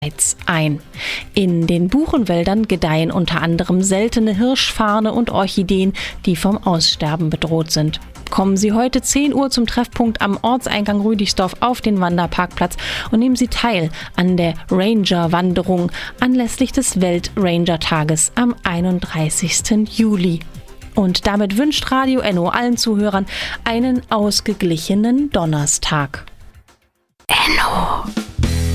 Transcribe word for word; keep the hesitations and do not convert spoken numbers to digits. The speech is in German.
ein. In den Buchenwäldern gedeihen unter anderem seltene Hirschfarne und Orchideen, die vom Aussterben bedroht sind. Kommen Sie heute zehn Uhr zum Treffpunkt am Ortseingang Rüdigsdorf auf den Wanderparkplatz und nehmen Sie teil an der Ranger-Wanderung anlässlich des Welt-Ranger-Tages am einunddreißigsten Juli. Und damit wünscht Radio Enno allen Zuhörern einen ausgeglichenen Donnerstag.